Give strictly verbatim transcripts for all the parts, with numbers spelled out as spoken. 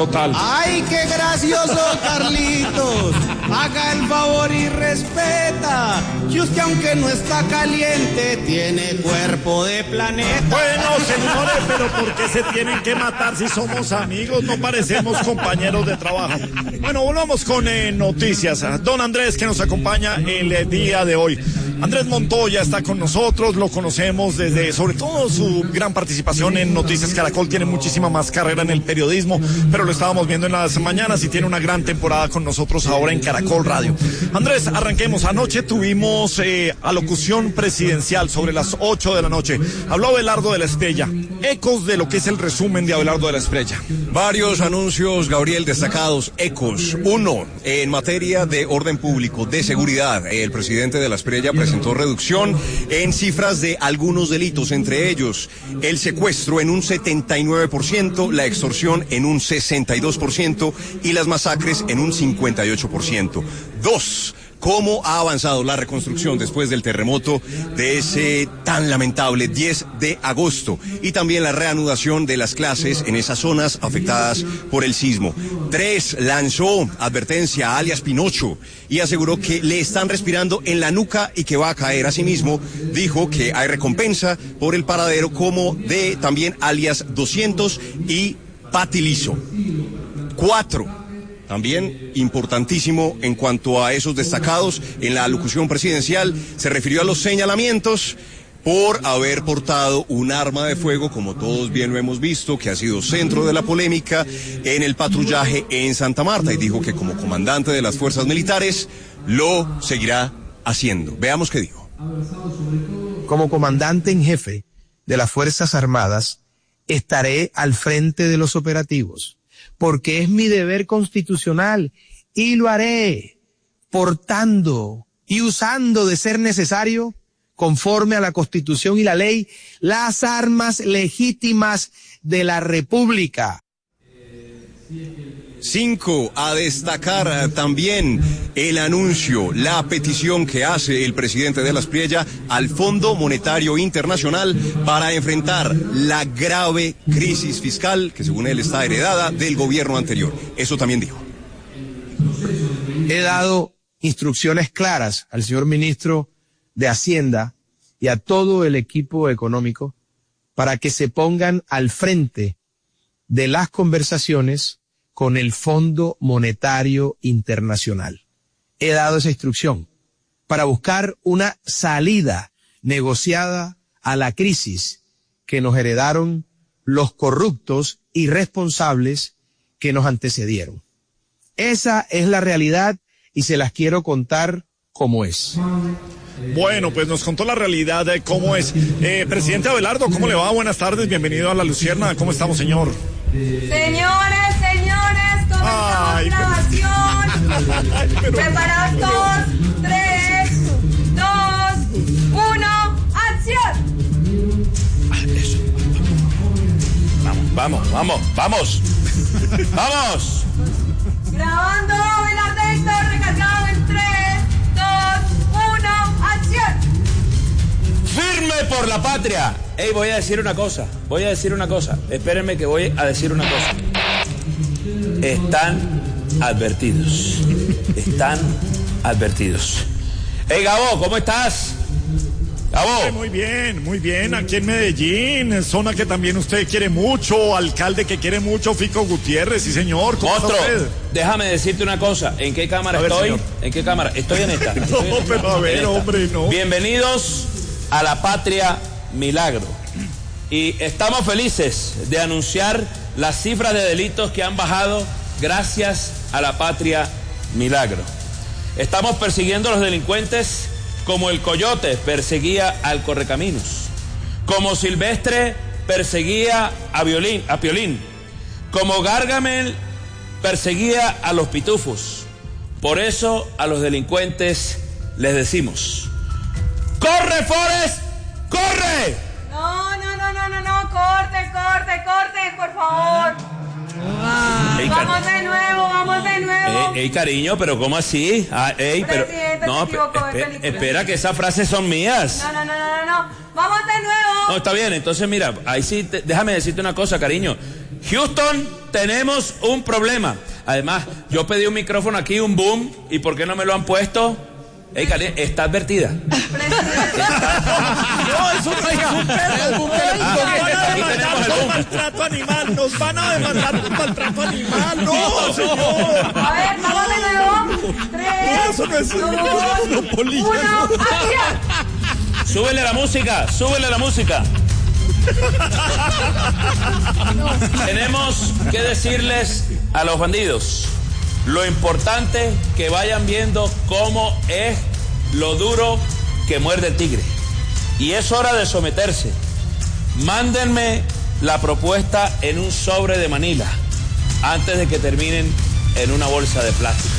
total. ¡Ay, qué gracioso, Carlitos! Haga el favor y respeta, que usted aunque no está caliente, tiene cuerpo de planeta. Bueno, señores, pero ¿por qué se tienen que matar si somos amigos? No parecemos compañeros de trabajo. Bueno, volvamos con eh, noticias. Don Andrés, que nos acompaña el eh, día de hoy. Andrés Montoya está con nosotros, lo conocemos desde, sobre todo, su gran participación en Noticias Caracol. Tiene muchísima más carrera en el periodismo, pero lo estábamos viendo en las mañanas y tiene una gran temporada con nosotros ahora en Caracol Radio. Andrés, arranquemos. Anoche tuvimos eh, alocución presidencial sobre las ocho de la noche. Habló Abelardo de la Espriella. Ecos de lo que es el resumen de Abelardo de la Espriella. Varios anuncios, Gabriel, destacados. Ecos. Uno, en materia de orden público, de seguridad. El presidente de la Espriella presentó reducción en cifras de algunos delitos, entre ellos el secuestro en un setenta y nueve por ciento, la extorsión en un sesenta y dos por ciento y las masacres en un cincuenta y ocho por ciento. Dos, cómo ha avanzado la reconstrucción después del terremoto de ese tan lamentable diez de agosto y también la reanudación de las clases en esas zonas afectadas por el sismo. Tres, lanzó advertencia a alias Pinocho y aseguró que le están respirando en la nuca y que va a caer. Asimismo, dijo que hay recompensa por el paradero como de también alias doscientos y Patilizo. Cuatro. También importantísimo en cuanto a esos destacados en la alocución presidencial, se refirió a los señalamientos por haber portado un arma de fuego, como todos bien lo hemos visto, que ha sido centro de la polémica en el patrullaje en Santa Marta, y dijo que como comandante de las fuerzas militares lo seguirá haciendo. Veamos qué dijo. Como comandante en jefe de las Fuerzas Armadas, estaré al frente de los operativos, porque es mi deber constitucional y lo haré portando y usando de ser necesario, conforme a la Constitución y la ley, las armas legítimas de la República. Cinco, a destacar también el anuncio, la petición que hace el presidente de la Espriella al Fondo Monetario Internacional para enfrentar la grave crisis fiscal que según él está heredada del gobierno anterior. Eso también dijo. He dado instrucciones claras al señor ministro de Hacienda y a todo el equipo económico para que se pongan al frente de las conversaciones con el Fondo Monetario Internacional. He dado esa instrucción para buscar una salida negociada a la crisis que nos heredaron los corruptos irresponsables que nos antecedieron. Esa es la realidad y se las quiero contar como es. Bueno, pues nos contó la realidad de cómo es. Eh, presidente Abelardo, ¿cómo le va? Buenas tardes, bienvenido a La Lucierna. ¿Cómo estamos, señor? Señores, señores, comenzamos grabación. Pero... Preparados todos, tres, dos, uno, acción. Eso. Vamos, vamos, vamos, vamos. Vamos. Grabando, Abelardito, recargado en tres, dos, uno, acción. Firme por la patria. Ey, voy a decir una cosa, voy a decir una cosa. Espérenme que voy a decir una cosa. Están advertidos. Están advertidos. Ey, Gabo, ¿cómo estás? Gabo. Muy bien, muy bien. Aquí en Medellín, zona que también usted quiere mucho, alcalde que quiere mucho, Fico Gutiérrez, sí señor. ¿Cómo Otro, está usted? déjame decirte una cosa. ¿En qué cámara ver, estoy? señor. ¿En qué cámara? Estoy en esta. No, Estoy en esta. pero a ver, En esta. hombre, no. Bienvenidos a la Patria Milagro. Y estamos felices de anunciar las cifras de delitos que han bajado gracias a la Patria Milagro. Estamos persiguiendo a los delincuentes como el coyote perseguía al correcaminos, como Silvestre perseguía a Violín, a Piolín, como Gargamel perseguía a los pitufos. Por eso a los delincuentes les decimos: ¡corre, Forrest! ¡Corre! No, no, no, no, no, no, corte, corte, corte, por favor. Ey, Vamos de nuevo, vamos de nuevo. Ey, ey, cariño, pero ¿cómo así? Ah, ey, pero... Presidente, No, se equivocó de espe- película. espera, que esas frases son mías. No, no, no, no, no, no. Vamos de nuevo. No, está bien, entonces mira, ahí sí, te- déjame decirte una cosa, cariño. Houston, tenemos un problema. Además, yo pedí un micrófono aquí, un boom, ¿y por qué no me lo han puesto? Ey, cariño, está advertida. No, eso no es un perro. Ah, Nos van a aquí tenemos demandar el por boom. maltrato animal. Nos van a demandar por maltrato animal. No, señor. A ver, vamos de nuevo. Tres, Eso no es dos, monopolio. uno, acción. Súbele la música, súbele la música. Tenemos que decirles a los bandidos lo importante que vayan viendo cómo es lo duro que muerde el tigre. Y es hora de someterse. Mándenme la propuesta en un sobre de Manila antes de que terminen en una bolsa de plástico.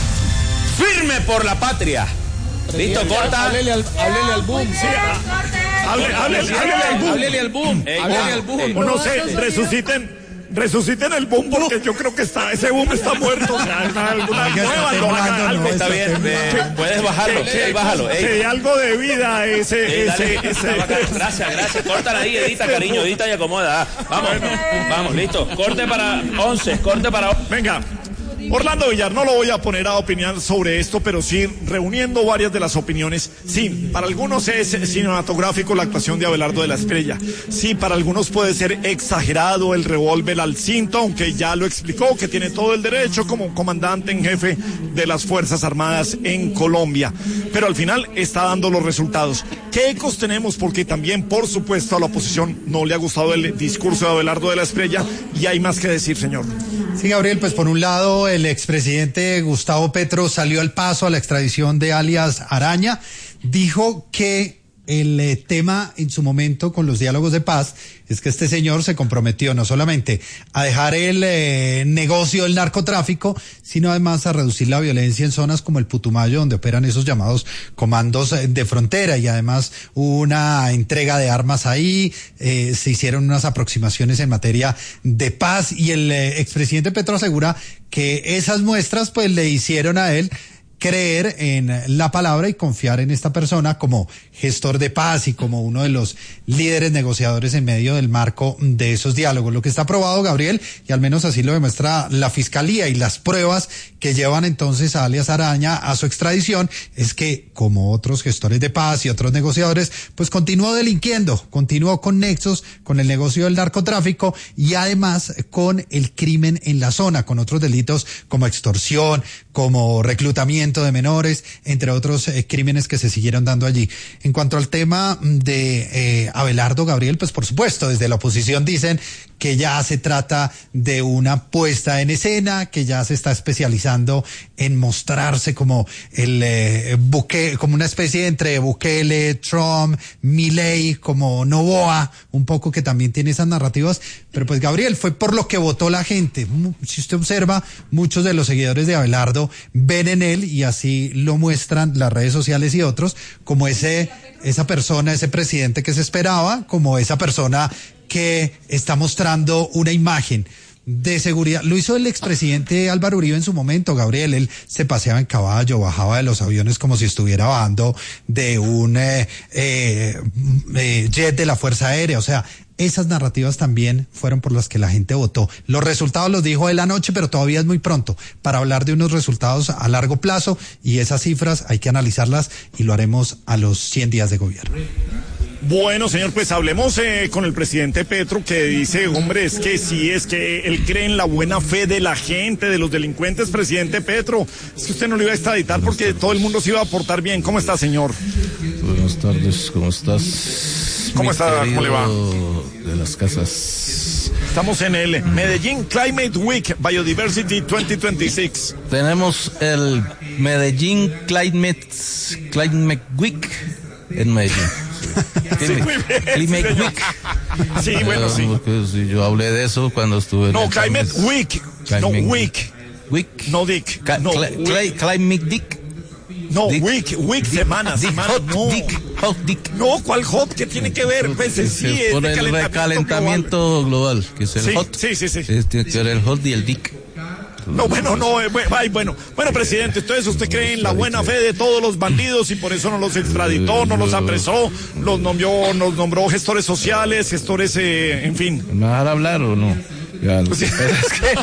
¡Firme por la patria! ¿Listo, corta? Háblele al, háblele al boom. Sí, hable, hable, hable al boom. Háblele al boom. Ey, Háblele ya, al boom. ey. O no sé, resuciten. Resuciten el boom porque yo creo que está, ese boom está muerto. O sea, está alguna Oiga, está muévanlo, temblando, haga algo. no, Está bien, eh, puedes bajarlo, ey, bájalo. Que Ey. dé algo de vida a ese, Ey, dale, ese, ese. está bacán. Gracias, gracias. Córtala ahí, edita, cariño, edita y acomoda. Ah, Vamos, vamos, listo. Corte para once, corte para... Venga, Orlando Villar, no lo voy a poner a opinar sobre esto, pero sí reuniendo varias de las opiniones. Sí, para algunos es cinematográfico la actuación de Abelardo de la Espriella. Sí, para algunos puede ser exagerado el revólver al cinto, aunque ya lo explicó que tiene todo el derecho como comandante en jefe de las Fuerzas Armadas en Colombia. Pero al final está dando los resultados. ¿Qué ecos tenemos? Porque también, por supuesto, a la oposición no le ha gustado el discurso de Abelardo de la Espriella y hay más que decir, señor. Sí, Gabriel, pues por un lado el expresidente Gustavo Petro salió al paso a la extradición de alias Araña, dijo que el eh, tema en su momento con los diálogos de paz es que este señor se comprometió no solamente a dejar el eh, negocio del narcotráfico, sino además a reducir la violencia en zonas como el Putumayo, donde operan esos llamados comandos eh, de frontera, y además hubo una entrega de armas ahí, eh, se hicieron unas aproximaciones en materia de paz, y el eh, expresidente Petro asegura que esas muestras pues le hicieron a él creer en la palabra y confiar en esta persona como gestor de paz y como uno de los líderes negociadores en medio del marco de esos diálogos. Lo que está aprobado, Gabriel, y al menos así lo demuestra la Fiscalía y las pruebas que llevan entonces a alias Araña a su extradición, es que, como otros gestores de paz y otros negociadores, pues continuó delinquiendo, continuó con nexos con el negocio del narcotráfico y además con el crimen en la zona, con otros delitos como extorsión, como reclutamiento de menores, entre otros eh, crímenes que se siguieron dando allí. En cuanto al tema de eh, Abelardo, Gabriel, pues por supuesto, desde la oposición dicen que ya se trata de una puesta en escena, que ya se está especializando en mostrarse como el eh, Buque, como una especie entre Bukele, Trump, Milei, como Noboa, un poco que también tiene esas narrativas. Pero pues, Gabriel, fue por lo que votó la gente. Si usted observa, muchos de los seguidores de Abelardo ven en él, y así lo muestran las redes sociales y otros, como ese, esa persona, ese presidente que se esperaba, como esa persona que está mostrando una imagen de seguridad. Lo hizo el expresidente Álvaro Uribe en su momento, Gabriel. Él se paseaba en caballo, bajaba de los aviones como si estuviera bajando de un eh, eh, eh, jet de la Fuerza Aérea. O sea, esas narrativas también fueron por las que la gente votó. Los resultados los dijo él anoche, pero todavía es muy pronto para hablar de unos resultados a largo plazo, y esas cifras hay que analizarlas y lo haremos a los cien días de gobierno. Bueno, señor, pues hablemos eh, con el presidente Petro, que dice, hombre, es que sí, es que él cree en la buena fe de la gente, de los delincuentes. Presidente Petro, es que usted no lo iba a extraditar porque tardes. todo el mundo se iba a portar bien. ¿Cómo está, señor? Buenas tardes, ¿cómo estás? ¿Cómo Mi está? ¿Cómo le va? De las casas. Estamos en el Medellín Climate Week Biodiversity veinte veintiséis. Tenemos el Medellín Climate, Climate Week en Medellín. Sí, muy bien, Climate sí, Week. Sí, bueno, sí. Porque sí, yo hablé de eso cuando estuve en No, el Climate Climate- Week, no Climate Week, Week. no Dick, Ca- no, cli- week. cli- Climate Dick. no, Dick. Week, Week, semana, Dick, semana, hot no. Dick, hot Dick. No, ¿cuál hot? ¿Qué tiene que ver? Pues sí, Sí, es por de el calentamiento recalentamiento global, que es el Sí, hot. sí, sí, sí. Es- tiene que ver el hot y el dick. No, bueno, no, eh, bu- ay, bueno, bueno, presidente, entonces usted cree en la buena fe de todos los bandidos y por eso no los extraditó, no los apresó, los nombró, nos nombró gestores sociales, gestores, eh, en fin. ¿Me vas a dejar hablar o no? Ya, lo Sí. que pasa es que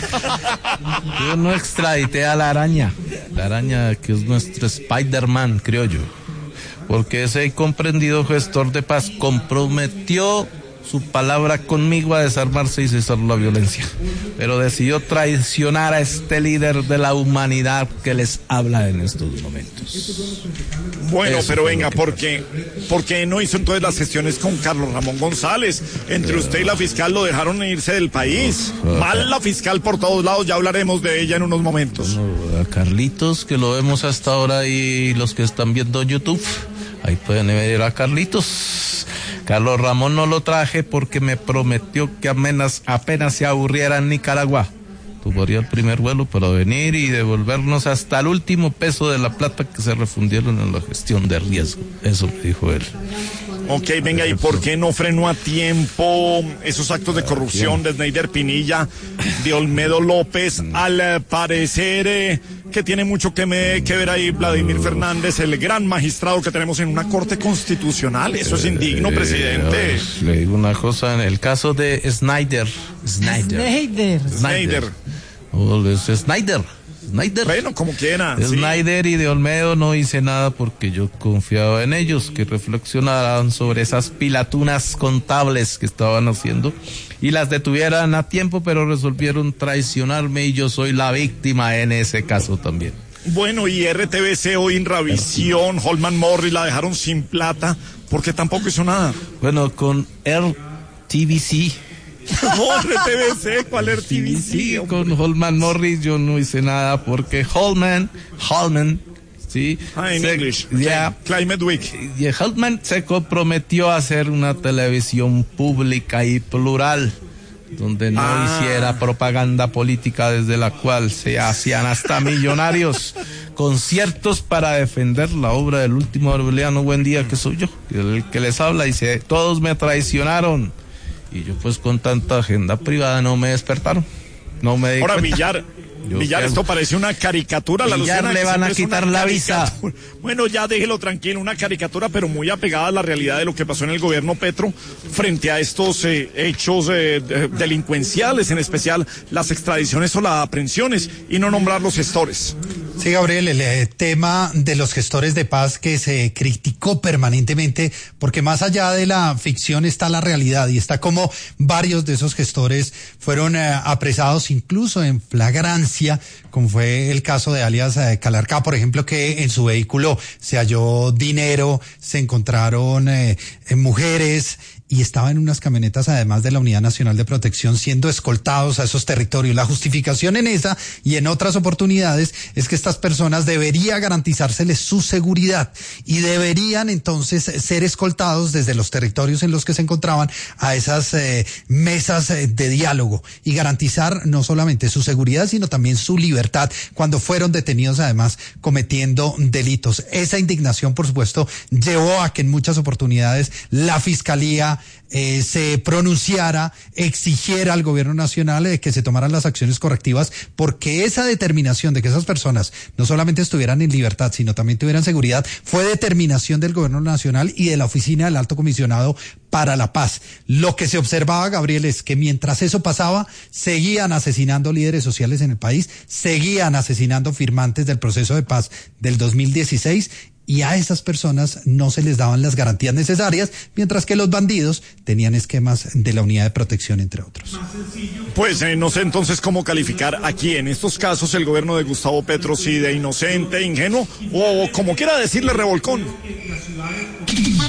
yo no extradité a la araña, la araña que es nuestro Spider-Man, creo yo, porque ese comprendido gestor de paz comprometió su palabra conmigo a desarmarse y cesar la violencia, pero decidió traicionar a este líder de la humanidad que les habla en estos momentos. Bueno, Eso pero fue venga, lo que ¿por qué? ¿Por qué no hizo entonces las gestiones con Carlos Ramón González? Entre usted y la fiscal lo dejaron irse del país. Mal la fiscal por todos lados, ya hablaremos de ella en unos momentos. A Carlitos, que lo vemos hasta ahora, y los que están viendo YouTube, ahí pueden ver a Carlitos. Carlos Ramón no lo traje porque me prometió que apenas, apenas se aburriera en Nicaragua, tomaría el primer vuelo para venir y devolvernos hasta el último peso de la plata que se refundieron en la gestión de riesgo. Eso me dijo él. Ok, venga, ¿y por qué no frenó a tiempo esos actos de corrupción de Sneider Pinilla, de Olmedo López? Al eh, parecer eh, que tiene mucho que, me, que ver ahí Vladimir Fernández, el gran magistrado que tenemos en una corte constitucional. Eso es indigno, presidente. Eh, le digo una cosa, en el caso de Snyder. Snyder. Snyder. Snyder. Oh, es Snyder. Snyder. Bueno, como quiera. sí. Snyder y de Olmedo no hice nada porque yo confiaba en ellos, que reflexionaran sobre esas pilatunas contables que estaban haciendo y las detuvieran a tiempo, pero resolvieron traicionarme y yo soy la víctima en ese caso también. Bueno, y R T V C hoy en Ravisión, Holman Morris la dejaron sin plata porque tampoco hizo nada. Bueno, con R T V C. No, R T V C, ¿cuál R T V C? Sí, con Holman Morris yo no hice nada porque Holman, Holman, sí. Ah, en se- English. Ya. Okay. Climate Week. Y Holman se comprometió a hacer una televisión pública y plural, donde no Ah. hiciera propaganda política desde la cual se hacían hasta millonarios conciertos para defender la obra del último Aureliano Buendía, que soy yo, el que les habla, y dice, todos me traicionaron. Y yo pues con tanta agenda privada no me despertaron, no me di Ahora, cuenta. Villar, Yo Villar, qué esto hago. parece una caricatura. La Villar Luciana, le que van a siempre es quitar una la visa. caricatura. Bueno, ya déjelo tranquilo, una caricatura, pero muy apegada a la realidad de lo que pasó en el gobierno Petro frente a estos eh, hechos eh, de- delincuenciales, en especial las extradiciones o las aprehensiones, y no nombrar los gestores. Sí, Gabriel, el eh, tema de los gestores de paz que se criticó permanentemente, porque más allá de la ficción está la realidad y está como varios de esos gestores fueron eh, apresados incluso en flagrancia, como fue el caso de alias eh, Calarcá, por ejemplo, que en su vehículo se halló dinero, se encontraron eh, eh, mujeres, y estaban en unas camionetas, además de la Unidad Nacional de Protección, siendo escoltados a esos territorios. La justificación en esa y en otras oportunidades es que estas personas debería garantizárseles su seguridad y deberían entonces ser escoltados desde los territorios en los que se encontraban a esas eh, mesas eh, de diálogo y garantizar no solamente su seguridad, sino también su libertad cuando fueron detenidos, además cometiendo delitos. Esa indignación, por supuesto, llevó a que en muchas oportunidades la Fiscalía Eh, se pronunciara, exigiera al gobierno nacional eh, que se tomaran las acciones correctivas, porque esa determinación de que esas personas no solamente estuvieran en libertad, sino también tuvieran seguridad, fue determinación del gobierno nacional y de la oficina del Alto Comisionado para la Paz. Lo que se observaba, Gabriel, es que mientras eso pasaba, seguían asesinando líderes sociales en el país, seguían asesinando firmantes del proceso de paz del dos mil dieciséis, y a esas personas no se les daban las garantías necesarias, mientras que los bandidos tenían esquemas de la Unidad de Protección, entre otros. Pues eh, no sé entonces cómo calificar aquí en estos casos el gobierno de Gustavo Petro, si de inocente, ingenuo o como quiera decirle revolcón.